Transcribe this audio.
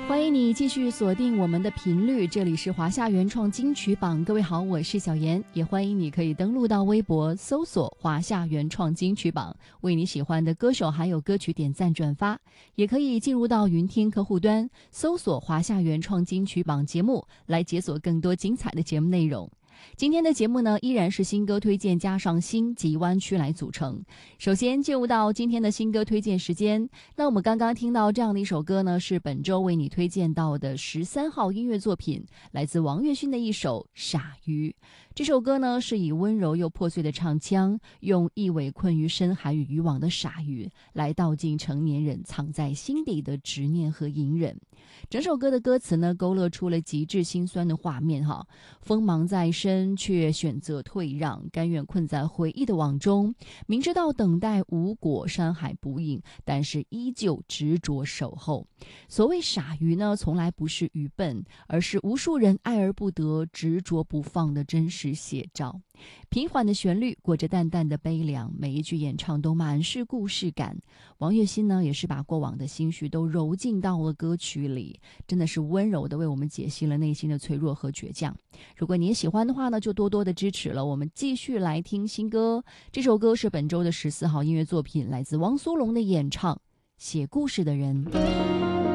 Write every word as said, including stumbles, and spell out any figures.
欢迎你继续锁定我们的频率，这里是华夏原创金曲榜。各位好，我是小妍，也欢迎你可以登录到微博搜索华夏原创金曲榜，为你喜欢的歌手还有歌曲点赞转发，也可以进入到云听客户端搜索华夏原创金曲榜节目，来解锁更多精彩的节目内容。今天的节目呢，依然是新歌推荐加上新及湾区来组成。首先进入到今天的新歌推荐时间，那我们刚刚听到这样的一首歌呢，是本周为你推荐到的十三号音乐作品，来自王栎鑫的一首《傻鱼》。这首歌呢，是以温柔又破碎的唱腔，用一尾困于深海与渔网的傻鱼来道尽成年人藏在心底的执念和隐忍。整首歌的歌词呢，勾勒出了极致心酸的画面哈，锋芒在身却选择退让，甘愿困在回忆的网中，明知道等待无果，山海不应，但是依旧执着守候。所谓傻鱼呢，从来不是愚笨，而是无数人爱而不得，执着不放的真实写照。平缓的旋律裹着淡淡的悲凉，每一句演唱都满是故事感。王栎鑫呢，也是把过往的心绪都揉进到了歌曲里，真的是温柔的为我们解析了内心的脆弱和倔强。如果你也喜欢的话呢，就多多的支持了。我们继续来听新歌，这首歌是本周的十四号音乐作品，来自汪苏泷的演唱《写故事的人》。